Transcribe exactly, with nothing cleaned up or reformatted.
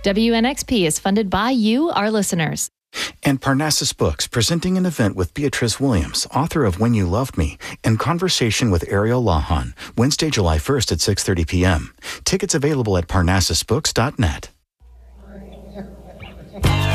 W N X P is funded by you, our listeners. And Parnassus Books, presenting an event with Beatrice Williams, author of When You Loved Me, in conversation with Ariel Lahan, Wednesday, July first at six thirty p.m. Tickets available at parnassus books dot net.